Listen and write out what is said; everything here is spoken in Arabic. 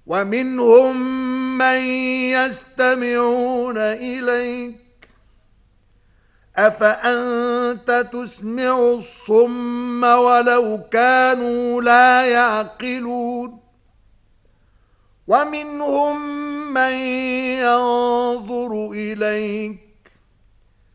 ومنهم من يستمعون إليك أفأنت تسمع الصم ولو كانوا لا يعقلون ومنهم من ينظر إليك